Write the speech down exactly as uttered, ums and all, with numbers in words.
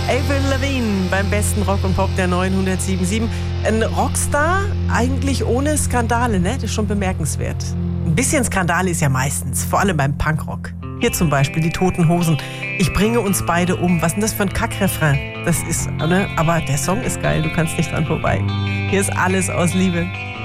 Avril Lavigne beim besten Rock und Pop der neunhundertsieben Komma sieben. Ein Rockstar eigentlich ohne Skandale, ne? Das ist schon bemerkenswert. Ein bisschen Skandale ist ja meistens, vor allem beim Punkrock. Hier zum Beispiel die Toten Hosen. Ich bringe uns beide um. Was ist denn das für ein Kackrefrain? Das ist, ne? Aber der Song ist geil, du kannst nicht dran vorbei. Hier ist Alles aus Liebe.